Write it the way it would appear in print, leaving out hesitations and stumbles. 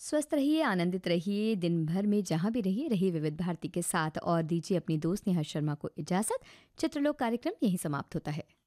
स्वस्थ रहिए, आनंदित रहिए, दिन भर में जहाँ भी रहिए विविध भारती के साथ और दीजिए अपनी दोस्त नेहा शर्मा को इजाज़त। चित्रलोक कार्यक्रम यहीं समाप्त होता है।